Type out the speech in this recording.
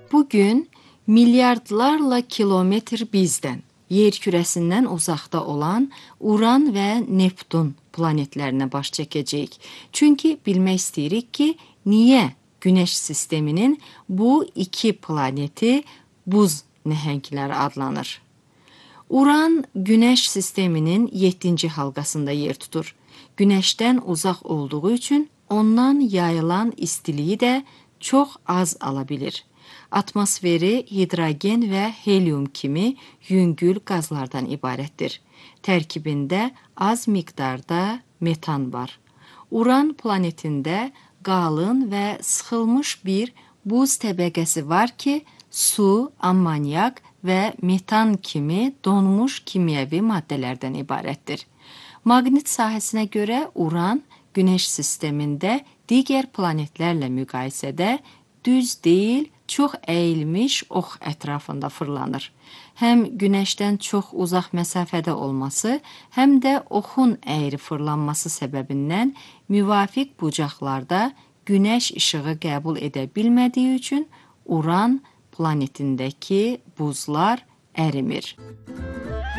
Bugün milyardlarla kilometr bizdən, yer kürəsindən uzaqda olan Uran və Neptun planetlərinə baş çəkəcəyik. Çünki bilmək istəyirik ki, niyə Günəş sisteminin bu iki planeti buz nəhəngləri adlanır? Uran Günəş sisteminin 7-ci halqasında yer tutur. Günəşdən uzaq olduğu üçün ondan yayılan istiliyi də çox az ala bilir. Atmosferi hidrogen və helium kimi yüngül qazlardan ibarətdir. Tərkibində az miqdarda metan var. Uran planetində qalın və sıxılmış bir buz təbəqəsi var ki, su, ammonyak və metan kimi donmuş kimyəvi maddələrdən ibarətdir. Maqnit sahəsinə görə Uran Günəş sistemində digər planetlərlə müqayisədə düz deyil, çox əyilmiş ox ətrafında fırlanır. Həm Günəşdən çox uzaq məsafədə olması, həm də oxun əyri fırlanması səbəbindən müvafiq bucaqlarda Günəş işığı qəbul edə bilmədiyi üçün Uran planetindəki buzlar ərimir.